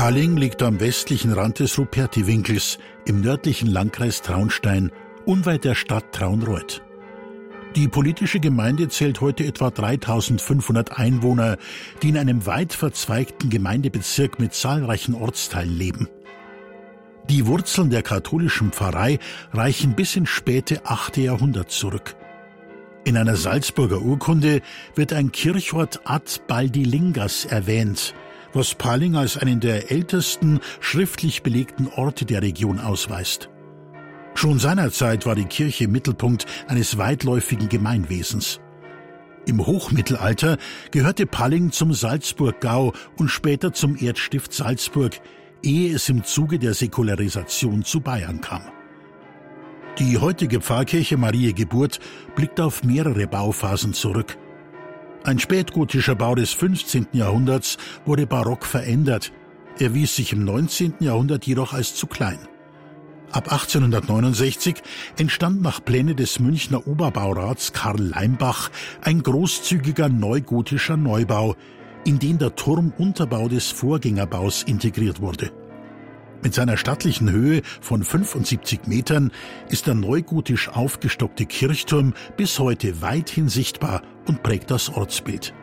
Palling liegt am westlichen Rand des Rupertiwinkels im nördlichen Landkreis Traunstein, unweit der Stadt Traunreut. Die politische Gemeinde zählt heute etwa 3.500 Einwohner, die in einem weit verzweigten Gemeindebezirk mit zahlreichen Ortsteilen leben. Die Wurzeln der katholischen Pfarrei reichen bis ins späte 8. Jahrhundert zurück. In einer Salzburger Urkunde wird ein Kirchort ad Baldilingas erwähnt, was Palling als einen der ältesten schriftlich belegten Orte der Region ausweist. Schon seinerzeit war die Kirche Mittelpunkt eines weitläufigen Gemeinwesens. Im Hochmittelalter gehörte Palling zum Salzburggau und später zum Erzstift Salzburg, ehe es im Zuge der Säkularisation zu Bayern kam. Die heutige Pfarrkirche Mariä Geburt blickt auf mehrere Bauphasen zurück. Ein spätgotischer Bau des 15. Jahrhunderts wurde barock verändert, erwies sich im 19. Jahrhundert jedoch als zu klein. Ab 1869 entstand nach Pläne des Münchner Oberbaurats Karl Leimbach ein großzügiger neugotischer Neubau, in den der Turmunterbau des Vorgängerbaus integriert wurde. Mit seiner stattlichen Höhe von 75 Metern ist der neugotisch aufgestockte Kirchturm bis heute weithin sichtbar und prägt das Ortsbild.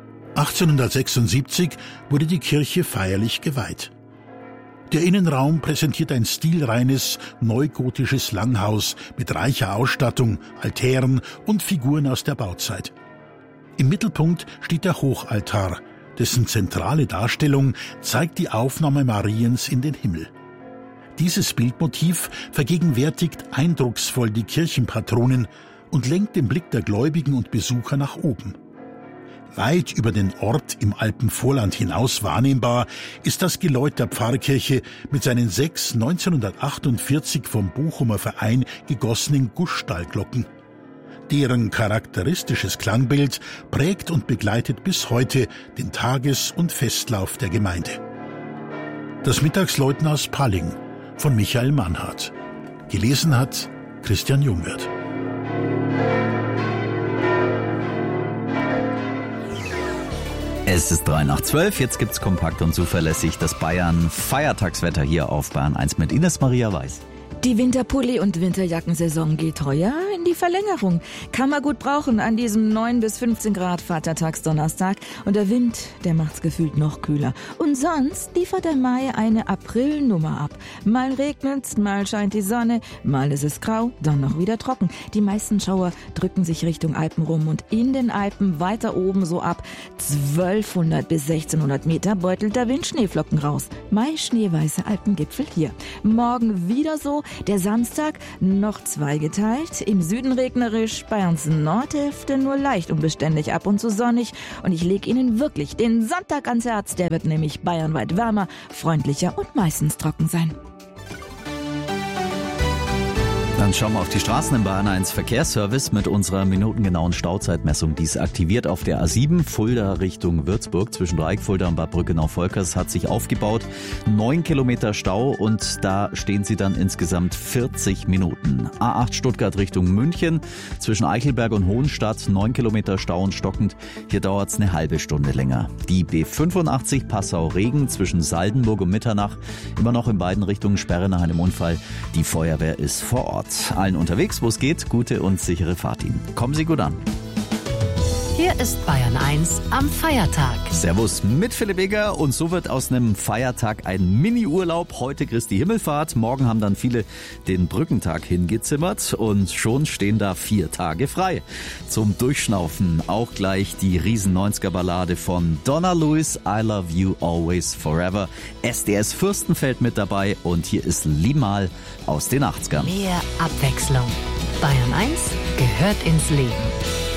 1876 wurde die Kirche feierlich geweiht. Der Innenraum präsentiert ein stilreines, neugotisches Langhaus mit reicher Ausstattung, Altären und Figuren aus der Bauzeit. Im Mittelpunkt steht der Hochaltar, dessen zentrale Darstellung zeigt die Aufnahme Mariens in den Himmel. Dieses Bildmotiv vergegenwärtigt eindrucksvoll die Kirchenpatronin und lenkt den Blick der Gläubigen und Besucher nach oben. Weit über den Ort im Alpenvorland hinaus wahrnehmbar ist das Geläut der Pfarrkirche mit seinen 6 1948 vom Bochumer Verein gegossenen Gussstahlglocken. Deren charakteristisches Klangbild prägt und begleitet bis heute den Tages- und Festlauf der Gemeinde. Das Mittagsläuten aus Palling von Michael Mannhardt. Gelesen hat Christian Jungwirth. Es ist 3:12, jetzt gibt's kompakt und zuverlässig das Bayern-Feiertagswetter hier auf Bayern 1 mit Ines Maria Weiß. Die Winterpulli- und Winterjackensaison geht heuer in die Verlängerung. Kann man gut brauchen an diesem 9 bis 15 Grad Vatertagsdonnerstag. Und der Wind, der macht's gefühlt noch kühler. Und sonst liefert der Mai eine Aprilnummer ab. Mal regnet's, mal scheint die Sonne, mal ist es grau, dann noch wieder trocken. Die meisten Schauer drücken sich Richtung Alpen rum und in den Alpen weiter oben so ab 1200 bis 1600 Meter beutelt der Wind Schneeflocken raus. Mai schneeweiße Alpengipfel hier. Morgen wieder so. Der Samstag noch zweigeteilt, im Süden regnerisch, Bayerns Nordhälfte nur leicht unbeständig, ab und zu sonnig. Und ich lege Ihnen wirklich den Sonntag ans Herz, der wird nämlich bayernweit wärmer, freundlicher und meistens trocken sein. Dann schauen wir auf die Straßen im Bayern 1 Verkehrsservice mit unserer minutengenauen Stauzeitmessung. Die ist aktiviert auf der A7 Fulda Richtung Würzburg. Zwischen Dreieckfulda und Bad Brückenau-Volkers hat sich aufgebaut. 9 Kilometer Stau und da stehen Sie dann insgesamt 40 Minuten. A8 Stuttgart Richtung München. Zwischen Eichelberg und Hohenstadt 9 Kilometer Stau und stockend. Hier dauert es eine halbe Stunde länger. Die B85 Passau-Regen zwischen Saldenburg und Mitternach. Immer noch in beiden Richtungen Sperre nach einem Unfall. Die Feuerwehr ist vor Ort. Allen unterwegs, wo es geht, gute und sichere Fahrt Ihnen. Kommen Sie gut an. Hier ist Bayern 1 am Feiertag. Servus mit Philipp Eger und so wird aus einem Feiertag ein Mini-Urlaub. Heute Christi Himmelfahrt, morgen haben dann viele den Brückentag hingezimmert und schon stehen da 4 Tage frei. Zum Durchschnaufen auch gleich die Riesen-90er-Ballade von Donna Lewis, I Love You Always Forever. SDS Fürstenfeld mit dabei und hier ist Limal aus den 80ern. Mehr Abwechslung. Bayern 1 gehört ins Leben.